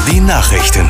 Die Nachrichten.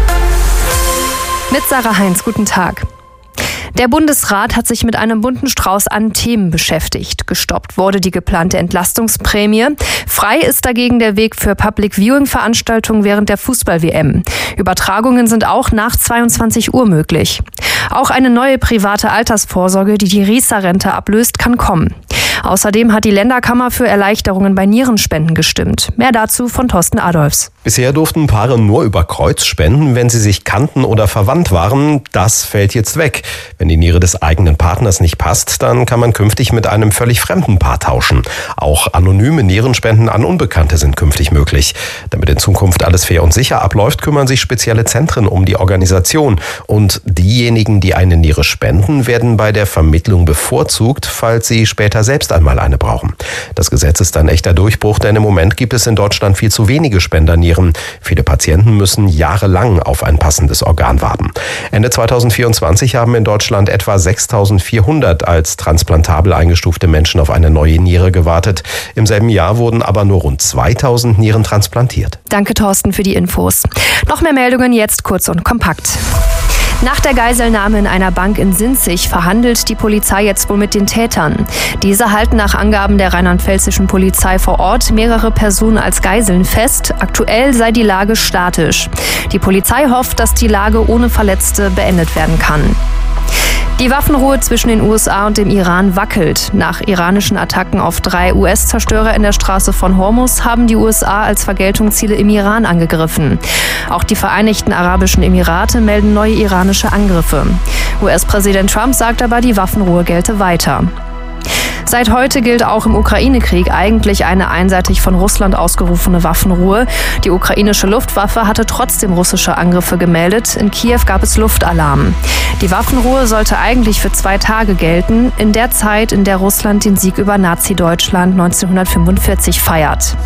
Mit Sarah Heinz, guten Tag. Der Bundesrat hat sich mit einem bunten Strauß an Themen beschäftigt. Gestoppt wurde die geplante Entlastungsprämie. Frei ist dagegen der Weg für Public-Viewing-Veranstaltungen während der Fußball-WM. Übertragungen sind auch nach 22 Uhr möglich. Auch eine neue private Altersvorsorge, die Riester-Rente ablöst, kann kommen. Außerdem hat die Länderkammer für Erleichterungen bei Nierenspenden gestimmt. Mehr dazu von Thorsten Adolfs. Bisher durften Paare nur über Kreuz spenden, wenn sie sich kannten oder verwandt waren. Das fällt jetzt weg. Wenn die Niere des eigenen Partners nicht passt, dann kann man künftig mit einem völlig fremden Paar tauschen. Auch anonyme Nierenspenden an Unbekannte sind künftig möglich. Damit in Zukunft alles fair und sicher abläuft, kümmern sich spezielle Zentren um die Organisation. Und diejenigen, die eine Niere spenden, werden bei der Vermittlung bevorzugt, falls sie später selbst einmal eine brauchen. Das Gesetz ist ein echter Durchbruch, denn im Moment gibt es in Deutschland viel zu wenige Spendernieren. Viele Patienten müssen jahrelang auf ein passendes Organ warten. Ende 2024 haben in Deutschland etwa 6.400 als transplantabel eingestufte Menschen auf eine neue Niere gewartet. Im selben Jahr wurden aber nur rund 2.000 Nieren transplantiert. Danke, Thorsten, für die Infos. Noch mehr Meldungen jetzt kurz und kompakt. Nach der Geiselnahme in einer Bank in Sinzig verhandelt die Polizei jetzt wohl mit den Tätern. Diese halten nach Angaben der rheinland-pfälzischen Polizei vor Ort mehrere Personen als Geiseln fest. Aktuell sei die Lage statisch. Die Polizei hofft, dass die Lage ohne Verletzte beendet werden kann. Die Waffenruhe zwischen den USA und dem Iran wackelt. Nach iranischen Attacken auf 3 US-Zerstörer in der Straße von Hormuz haben die USA als Vergeltung Ziele im Iran angegriffen. Auch die Vereinigten Arabischen Emirate melden neue iranische Angriffe. US-Präsident Trump sagt aber, die Waffenruhe gelte weiter. Seit heute gilt auch im Ukraine-Krieg eigentlich eine einseitig von Russland ausgerufene Waffenruhe. Die ukrainische Luftwaffe hatte trotzdem russische Angriffe gemeldet. In Kiew gab es Luftalarm. Die Waffenruhe sollte eigentlich für 2 Tage gelten, in der Zeit, in der Russland den Sieg über Nazi-Deutschland 1945 feiert.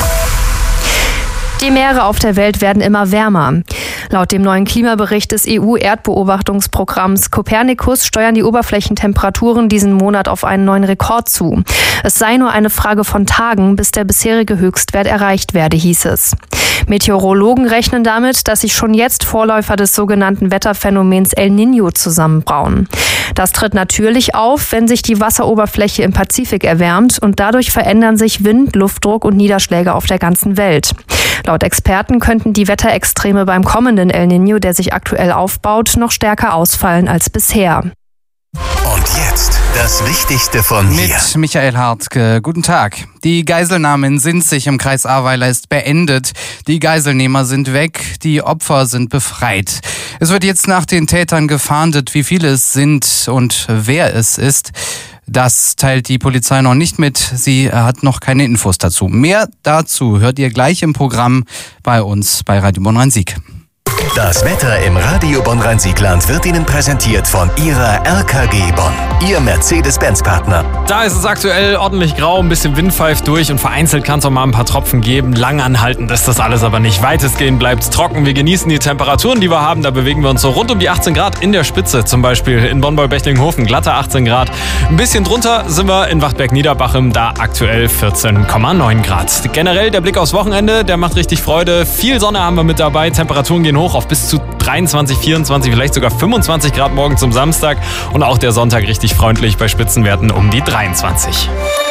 Die Meere auf der Welt werden immer wärmer. Laut dem neuen Klimabericht des EU-Erdbeobachtungsprogramms Copernicus steuern die Oberflächentemperaturen diesen Monat auf einen neuen Rekord zu. Es sei nur eine Frage von Tagen, bis der bisherige Höchstwert erreicht werde, hieß es. Meteorologen rechnen damit, dass sich schon jetzt Vorläufer des sogenannten Wetterphänomens El Niño zusammenbrauen. Das tritt natürlich auf, wenn sich die Wasseroberfläche im Pazifik erwärmt und dadurch verändern sich Wind, Luftdruck und Niederschläge auf der ganzen Welt. Laut Experten könnten die Wetterextreme beim kommenden El Niño, der sich aktuell aufbaut, noch stärker ausfallen als bisher. Und jetzt das Wichtigste von hier. Mit Michael Hartke. Guten Tag. Die Geiselnahme in Sinzig im Kreis Ahrweiler ist beendet. Die Geiselnehmer sind weg, die Opfer sind befreit. Es wird jetzt nach den Tätern gefahndet, wie viele es sind und wer es ist. Das teilt die Polizei noch nicht mit. Sie hat noch keine Infos dazu. Mehr dazu hört ihr gleich im Programm bei uns bei Radio Bonn-Rhein-Sieg. Das Wetter im Radio Bonn-Rhein-Siegland wird Ihnen präsentiert von Ihrer RKG Bonn, Ihr Mercedes-Benz-Partner. Da ist es aktuell ordentlich grau, ein bisschen Wind pfeift durch und vereinzelt kann es auch mal ein paar Tropfen geben. Lang anhaltend ist das alles aber nicht. Weitestgehend bleibt es trocken. Wir genießen die Temperaturen, die wir haben. Da bewegen wir uns so rund um die 18 Grad in der Spitze. Zum Beispiel in Bonn-Beichlinghofen, glatte 18 Grad. Ein bisschen drunter sind wir in Wachtberg-Niederbachem, da aktuell 14,9 Grad. Generell der Blick aufs Wochenende, der macht richtig Freude. Viel Sonne haben wir mit dabei. Temperaturen gehen hoch auf bis zu 23, 24, vielleicht sogar 25 Grad morgen zum Samstag. Und auch der Sonntag richtig freundlich bei Spitzenwerten um die 23.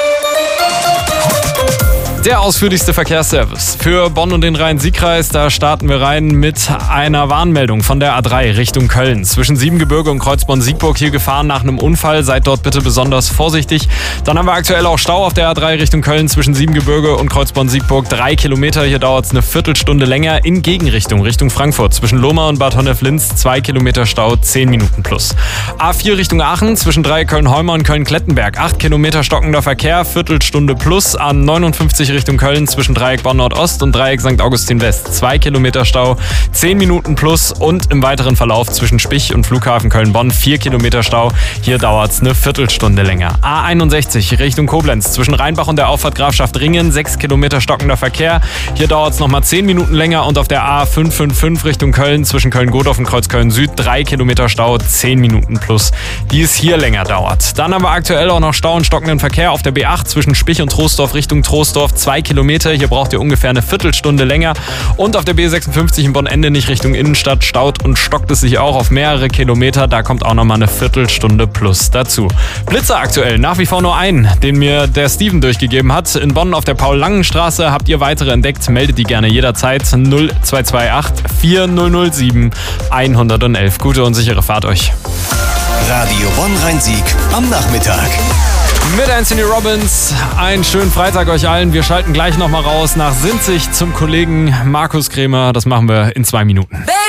Der ausführlichste Verkehrsservice für Bonn und den Rhein-Sieg-Kreis. Da starten wir rein mit einer Warnmeldung von der A3 Richtung Köln. Zwischen Siebengebirge und Kreuzborn-Siegburg hier gefahren nach einem Unfall. Seid dort bitte besonders vorsichtig. Dann haben wir aktuell auch Stau auf der A3 Richtung Köln zwischen Siebengebirge und Kreuzborn-Siegburg. 3 Kilometer. Hier dauert es eine Viertelstunde länger. In Gegenrichtung Richtung Frankfurt. Zwischen Lohmar und Bad Honnef-Linz 2 Kilometer Stau, 10 Minuten plus. A4 Richtung Aachen zwischen Köln-Heumer und Köln-Klettenberg. 8 Kilometer stockender Verkehr, Viertelstunde plus. A59 Richtung Köln zwischen Dreieck Bonn Nordost und Dreieck St. Augustin West. 2 Kilometer Stau, 10 Minuten plus und im weiteren Verlauf zwischen Spich und Flughafen Köln-Bonn 4 Kilometer Stau. Hier dauert es eine Viertelstunde länger. A61 Richtung Koblenz zwischen Rheinbach und der Auffahrt Grafschaft Ringen 6 Kilometer stockender Verkehr. Hier dauert es nochmal 10 Minuten länger und auf der A555 Richtung Köln zwischen Köln-Godorf und Kreuzköln Süd 3 Kilometer Stau, 10 Minuten plus, die es hier länger dauert. Dann haben wir aktuell auch noch Stau und stockenden Verkehr auf der B8 zwischen Spich und Troisdorf Richtung Troisdorf 2 Kilometer. Hier braucht ihr ungefähr eine Viertelstunde länger. Und auf der B56 in Bonn-Endenich Richtung Innenstadt staut und stockt es sich auch auf mehrere Kilometer. Da kommt auch nochmal eine Viertelstunde plus dazu. Blitzer aktuell nach wie vor nur einen, den mir der Steven durchgegeben hat. In Bonn auf der Paul-Langen-Straße. Habt ihr weitere entdeckt? Meldet die gerne jederzeit. 0228 4007 111. Gute und sichere Fahrt euch. Radio Bonn-Rhein-Sieg am Nachmittag. Mit Anthony Robbins. Einen schönen Freitag euch allen. Wir schalten gleich nochmal raus nach Sinzig zum Kollegen Markus Krämer. Das machen wir in 2 Minuten.